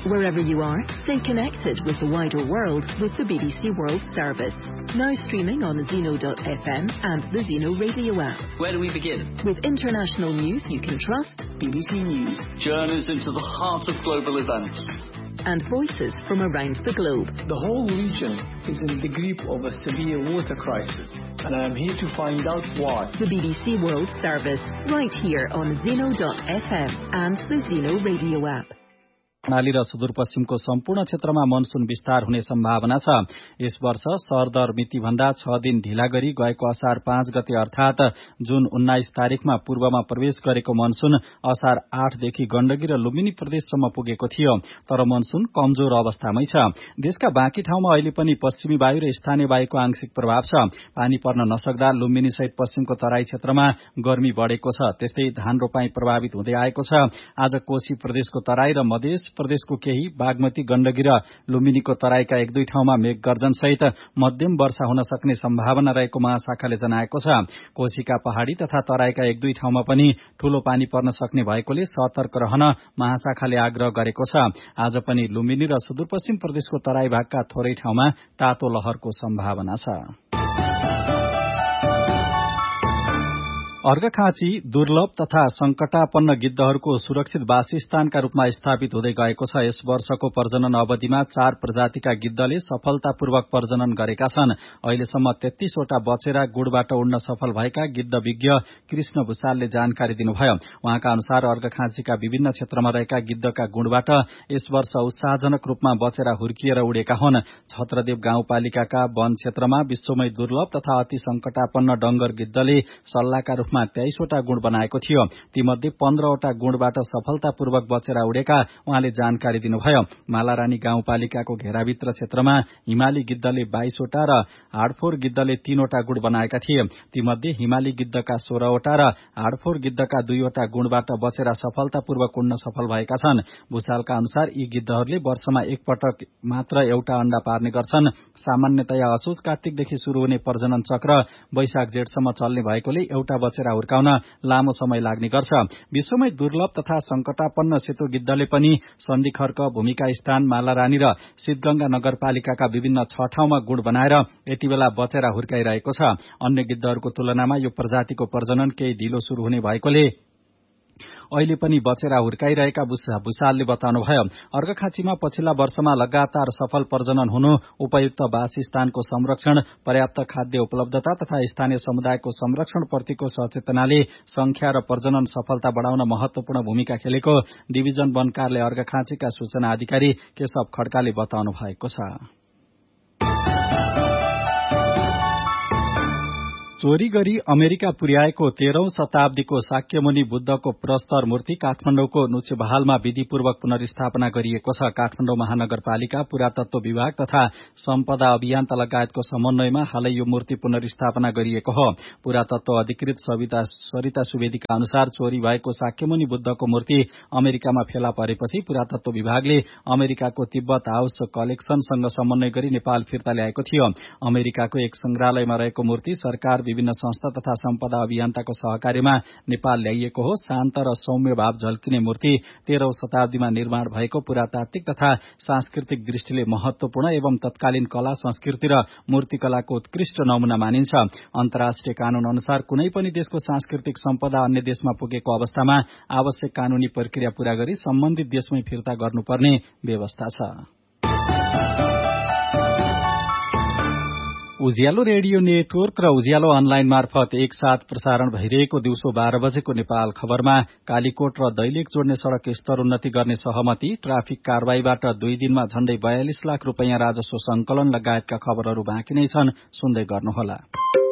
Wherever you are, stay connected with the wider world with the BBC World Service. Now streaming on Zeno.fm and the Zeno radio app. Where do we begin? With international news you can trust, BBC News. Journeys into the heart of global events. And voices from around the globe. The whole region is in the grip of a severe water crisis, and I am here to find out why. The BBC World Service, right here on Zeno.fm and the Zeno radio app. Karnali र सुदूरपश्चिमको सम्पूर्ण क्षेत्रमा monsoon विस्तार हुने सम्भावना छ। यस वर्ष सरदर मितिभन्दा 6 दिन ढिला गरी गएको असार 5 गते अर्थात जुन 19 तारिखमा पूर्वमा प्रवेश गरेको मनसून असार 8 देखि गण्डकी र लुम्बिनी प्रदेशसम्म पुगेको थियो, तर मनसून कमजोर अवस्थामै छ। देशका बाँकी ठाउँमा अहिले पनि पश्चिमी वायु र स्थानीय वायुको आंशिक प्रभाव छ। पानी पर्न नसक्दा लुम्बिनी सहित पश्चिमको तराई क्षेत्रमा गर्मी बढ़ेको छ। त्यस्तै धान रोपाई प्रभावित हुँदै आएको छ। आज कोशी प्रदेशको तराई र मधेस प्रदेशको केही, बागमती, गण्डकी र लुम्बिनीको तराईका 1-2 ठाउँमा मेघ गर्जन सहित मध्यम वर्षा हुन सक्ने सम्भावना रहेको महाशाखाले जनाएको छ। कोशीका पहाड़ी तथा तराईका 1-2 ठाउँमा पनि ठूलो पानी पर्न सक्ने भएकोले सतर्क रहन महाशाखाले आग्रह गरेको छ। आज पनि लुम्बिनी र सुदूरपश्चिम प्रदेशको तराई भागका थोरै ठाउँमा तातो लहरको सम्भावना छ। अर्घखाँची दुर्लभ तथा संकटापन्न गिद्धहरूको सुरक्षित वासस्थानका रूपमा स्थापित हुँदै गएको छ। यस वर्षको प्रजनन अवधिमा 4 प्रजातिका गिद्धले सफलतापूर्वक प्रजनन गरेका छन्। अहिलेसम्म 33 वटा बचेर गुडबाट उड्न सफल भएका गिद्ध विज्ञ कृष्ण भूषालले जानकारी दिनुभयो। उहाँका अनुसार अर्घखाँचीका विभिन्न क्षेत्रमा रहेका गिद्धका गुणबाट यस वर्ष उत्साहजनक रूपमा बचेर हुर्किएर उडेका हुन्। छत्रदेव गाउँपालिकाका वन क्षेत्रमा विश्वमै दुर्लभ तथा अति संकटापन्न डंगर गिद्धले सल्लाहका रूपमा 23 वटा गुण बनाएको थियो। तीमध्ये 15 वटा गुणबाट सफलतापूर्वक बचेर उडेका उहाँले जानकारी दिनुभयो। मालारानी गाउँपालिकाको घेराभित्र क्षेत्रमा हिमाली गिद्धले 22 वटा र हाडफोर गिद्धले 3 वटा गुण बनाएका थिए। तीमध्ये हिमाली गिद्धका 16 वटा र हाडफोर गिद्धका 2 वटा गुणबाट बचेर सफलतापूर्वक उड्न सफल भएका छन्। भूषालका अनुसार यी गिद्धहरूले वर्षमा एक पटक मात्र एउटा अण्डा पार्ने गर्छन्। सामान्यतया असोज कार्तिकदेखि शुरू हुने प्रजनन चक्र वैशाख जेठसम्म चल्ने भएकोले एउटा बचेर हुर्काउन लामो समय लाग्ने गर्छ। विश्वमै दुर्लभ तथा संकटापन्न सेतो गिद्धले पनि सन्धिखर्क, भूमिका स्थान, मालारानी र सिद्धगंगा नगरपालिकाका विभिन्न 6 ठाउँमा गुण बनाएर यति बेला बचेर हुर्काइरहेको छ। अन्य गिद्धहरूको तुलनामा यो प्रजातिको प्रजनन केही ढिलो शुरू हुने भएकोले अहिले पनि बचेर हुर्काइरहेका भूषालले बताउनुभयो। अर्घखाँचीमा पछिल्ला वर्षमा लगातार सफल प्रजनन हुनु, उपयुक्त वासस्थानको संरक्षण, पर्याप्त खाद्य उपलब्धता तथा स्थानीय समुदायको संरक्षणप्रतिको सचेतनाले संख्या र प्रजनन सफलता बढ़ाउन महत्वपूर्ण भूमिका खेलेको डिभिजन वन कार्यालय अर्घखाँचीका सूचना अधिकारी केशव खड्काले बताउनु भएको छ। चोरी गरी अमेरिका पुर्याएको 13औं शताब्दीको शाक्यमुनि बुद्धको प्रस्तर मूर्ति काठमाडौँको नुचेबहालमा विधिपूर्वक पुनर्स्थापना गरिएको छ। काठमाडौँ महानगरपालिका, पुरातत्व विभाग तथा सम्पदा अभियन्ता लगायतको समन्वयमा हालै यो मूर्ति पुनर्स्थापना गरिएको हो। पुरातत्व अधिकृत सरिता सुवेदीका अनुसार चोरी भएको शाक्यमुनि बुद्धको मूर्ति अमेरिकामा फेला परेपछि पुरातत्व विभागले अमेरिकाको तिब्बत हाउस कलेक्सनसँग समन्वय गरी नेपाल फिर्ता ल्याएको थियो। अमेरिकाको एक संग्रहालयमा रहेको मूर्ति सरकार, विभिन्न संस्था तथा सम्पदा अभियन्ताको सहकार्यमा नेपाल ल्याइएको हो। शान्त र सौम्य भाव झल्किने मूर्ति 13औं शताब्दीमा निर्माण भएको पुरातात्विक तथा सांस्कृतिक दृष्टिले महत्वपूर्ण एवं तत्कालीन कला, संस्कृति र मूर्तिकलाको उत्कृष्ट नमूना मानिन्छ। अन्तर्राष्ट्रिय कानून अनुसार कुनै पनि देशको सांस्कृतिक सम्पदा अन्य देशमा पुगेको अवस्थामा आवश्यक कानूनी प्रक्रिया पूरा गरी सम्बन्धित देशमै फिर्ता गर्नुपर्ने व्यवस्था छ। उज्यालो रेडियो नेटवर्क र उज्यालो अनलाइन मार्फत एकसाथ प्रसारण भइरहेको दिउँसो 12 बजेको नेपाल खबरमा कालीकोट र दैलेख जोड्ने सड़क स्तरोन्नति गर्ने सहमति, ट्राफिक कारवाहीबाट 2 दिनमा झण्डै 42 लाख रूपैयाँ राजस्व संकलन लगायतका खबरहरू बाँकी नै छन्। सुन्दै गर्नुहोला।